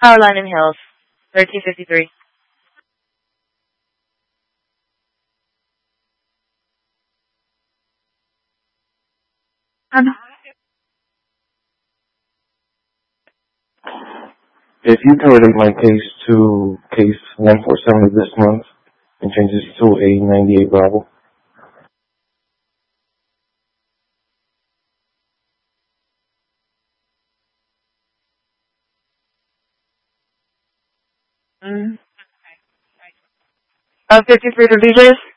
Caroline and Hills, 1353. If you can relate my case to case 147 of this month and change this to a 98 Bravo. Mm. 53 for BJ's?